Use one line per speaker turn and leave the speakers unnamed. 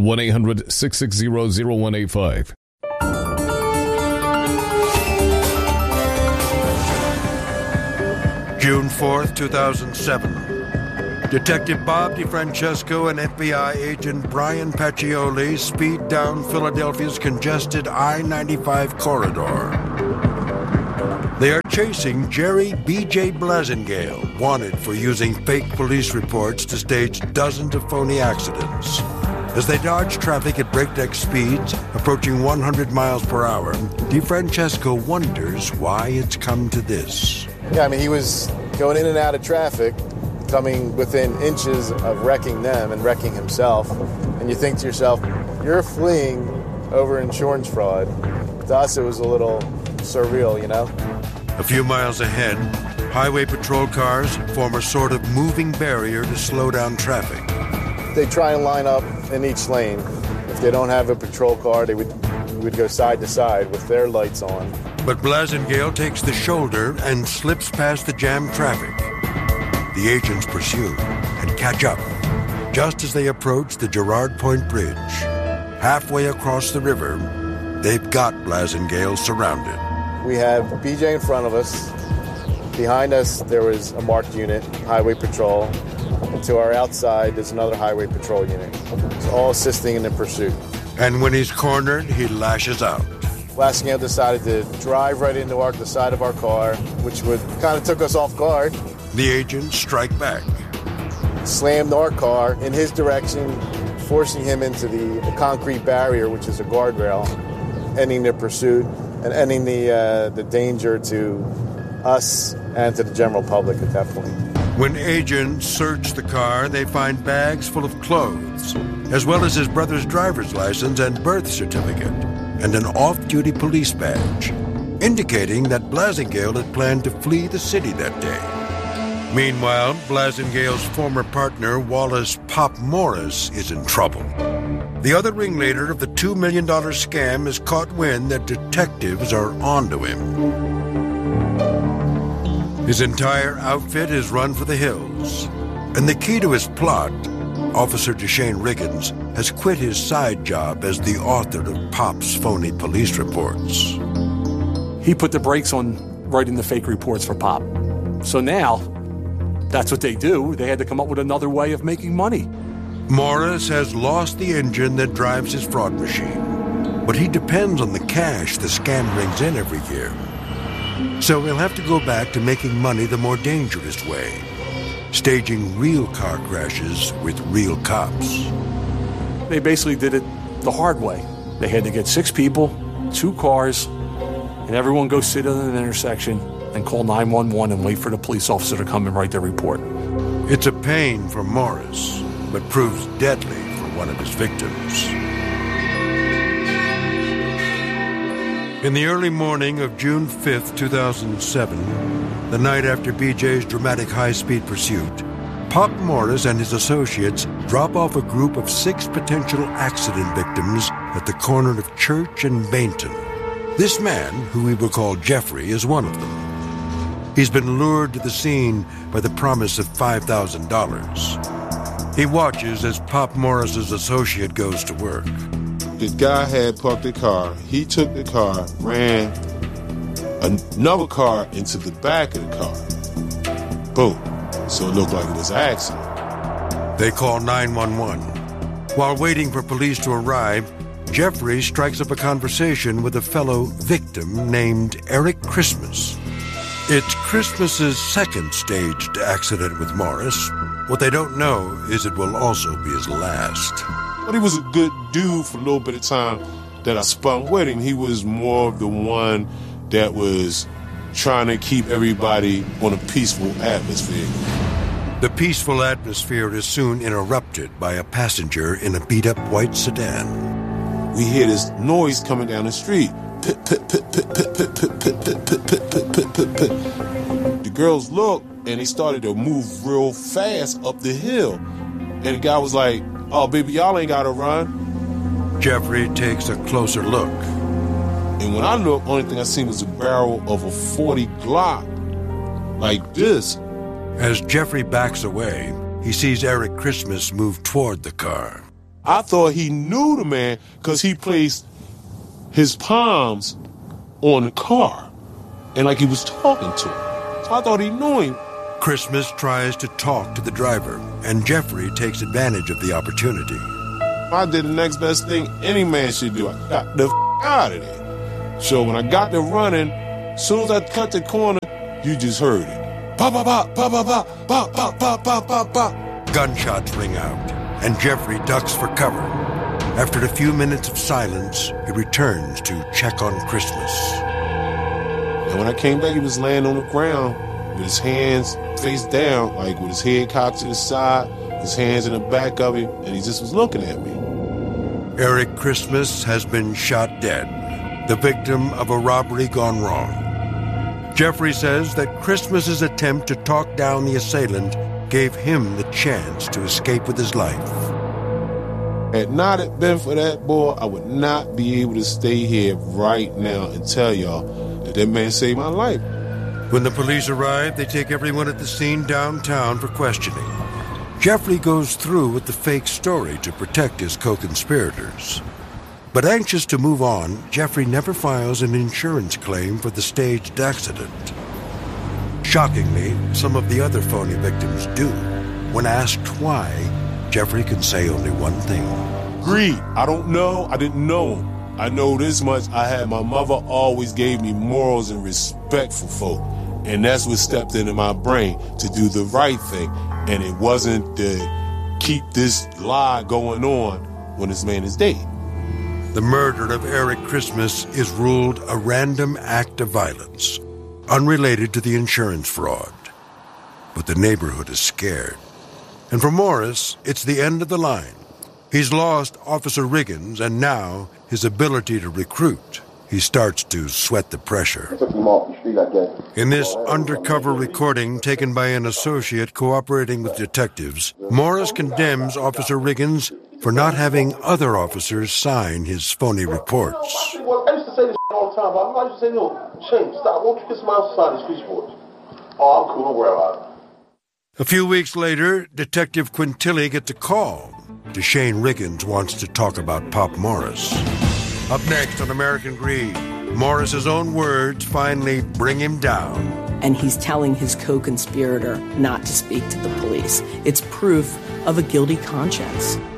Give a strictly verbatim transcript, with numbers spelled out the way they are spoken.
one eight hundred six six zero zero one eight five.
June fourth, two thousand seven. Detective Bob DeFrancesco and F B I agent Brian Paccioli speed down Philadelphia's congested I ninety-five corridor. They are chasing Jerry B J Blasingale, wanted for using fake police reports to stage dozens of phony accidents. As they dodge traffic at breakneck speeds, approaching one hundred miles per hour, DeFrancesco wonders why it's come to this.
Yeah, I mean, he was going in and out of traffic, coming within inches of wrecking them and wrecking himself. And you think to yourself, you're fleeing over insurance fraud. To us, it was a little surreal, you know?
A few miles ahead, highway patrol cars form a sort of moving barrier to slow down traffic.
They try and line up in each lane. If they don't have a patrol car, they would, would go side to side with their lights on.
But Blasingale takes the shoulder and slips past the jammed traffic. The agents pursue and catch up just as they approach the Girard Point Bridge. Halfway across the river, they've got Blasingale surrounded.
We have B J in front of us. Behind us, there was a marked unit, Highway Patrol. And to our outside, there's another Highway Patrol unit. It's all assisting in the pursuit.
And when he's cornered, he lashes out.
Blasingale decided to drive right into our, the side of our car, which would kind of took us off guard.
The agents strike back.
Slammed our car in his direction, forcing him into the, the concrete barrier, which is a guardrail, ending the pursuit and ending the uh, the danger to us and to the general public at that point.
When agents search the car, they find bags full of clothes, as well as his brother's driver's license and birth certificate, and an off-duty police badge, indicating that Blasingale had planned to flee the city that day. Meanwhile, Blasingale's former partner, Wallace Pop Morris, is in trouble. The other ringleader of the two million dollars scam has caught wind that detectives are onto him. His entire outfit is run for the hills. And the key to his plot, Officer Deshane Riggins, has quit his side job as the author of Pop's phony police reports.
He put the brakes on writing the fake reports for Pop. So now, that's what they do. They had to come up with another way of making money.
Morris has lost the engine that drives his fraud machine, but he depends on the cash the scam brings in every year. So he'll have to go back to making money the more dangerous way, staging real car crashes with real cops.
They basically did it the hard way. They had to get six people, two cars, and everyone go sit in an intersection and call nine one one and wait for the police officer to come and write their report.
It's a pain for Morris, but proves deadly for one of his victims. In the early morning of June fifth, two thousand seven, the night after B J's dramatic high-speed pursuit, Pop Morris and his associates drop off a group of six potential accident victims at the corner of Church and Bainton. This man, who we will call Jeffrey, is one of them. He's been lured to the scene by the promise of five thousand dollars. He watches as Pop Morris's associate goes to work.
The guy had parked the car. He took the car, ran another car into the back of the car. Boom. So it looked like it was an accident.
They call nine one one. While waiting for police to arrive, Jeffrey strikes up a conversation with a fellow victim named Eric Christmas. It's Christmas's second staged accident with Morris. What they don't know is it will also be his last.
But he was a good dude for a little bit of time that I spent with him. He was more of the one that was trying to keep everybody on a peaceful atmosphere.
The peaceful atmosphere is soon interrupted by a passenger in a beat-up white sedan.
We hear this noise coming down the street. Pit, pit, pit, pit, pit, pit, pit, pit, pit, pit, pit, pit, pit, pit, pit. The girls looked, and they started to move real fast up the hill. And the guy was like, "Oh, baby, y'all ain't gotta run."
Jeffrey takes a closer look.
And when I looked, only thing I seen was the barrel of a forty Glock, like this.
As Jeffrey backs away, he sees Eric Christmas move toward the car.
I thought he knew the man because he placed his palms on the car and like he was talking to him. So I thought he knew him.
Christmas tries to talk to the driver, and Jeffrey takes advantage of the opportunity.
I did the next best thing any man should do. I got the f*** out of there. So when I got to running, as soon as I cut the corner, you just heard it. Ba ba ba ba ba ba ba ba ba ba ba ba.
Gunshots ring out, and Jeffrey ducks for cover. After a few minutes of silence, he returns to check on Christmas.
And when I came back, he was laying on the ground with his hands face down, like with his head cocked to the side, his hands in the back of him, and he just was looking at me.
Eric Christmas has been shot dead, the victim of a robbery gone wrong. Jeffrey says that Christmas's attempt to talk down the assailant gave him the chance to escape with his life.
Had not it been for that boy, I would not be able to stay here right now and tell y'all that that man saved my life.
When the police arrive, they take everyone at the scene downtown for questioning. Jeffrey goes through with the fake story to protect his co-conspirators. But anxious to move on, Jeffrey never files an insurance claim for the staged accident. Shockingly, some of the other phony victims do. When asked why, Jeffrey can say only one thing.
Greed. I don't know. I didn't know him. I know this much. I had my mother always gave me morals and respect for folk. And that's what stepped into my brain to do the right thing. And it wasn't to keep this lie going on when this man is dead.
The murder of Eric Christmas is ruled a random act of violence, unrelated to the insurance fraud. But the neighborhood is scared. And for Morris, it's the end of the line. He's lost Officer Riggins, and now his ability to recruit. He starts to sweat the pressure. In this undercover recording taken by an associate cooperating with detectives, Morris condemns Officer Riggins for not having other officers sign his phony reports.
Well, I used to say this all the time, but I used to say, no, Shane, stop, won't you get some outside these police reports? Oh, I'm cool, don't worry about it.
A few weeks later, Detective Quintilli gets a call. Shane Riggins wants to talk about Pop Morris. Up next on American Greed, Morris's own words finally bring him down.
And he's telling his co-conspirator not to speak to the police. It's proof of a guilty conscience.